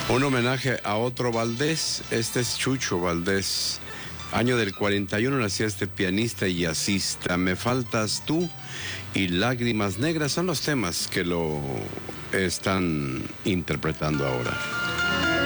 Un homenaje a otro Valdés. Este es Chucho Valdés. Año del 41 nacía este pianista y jazzista. Me faltas tú y Lágrimas Negras son los temas que lo están interpretando ahora.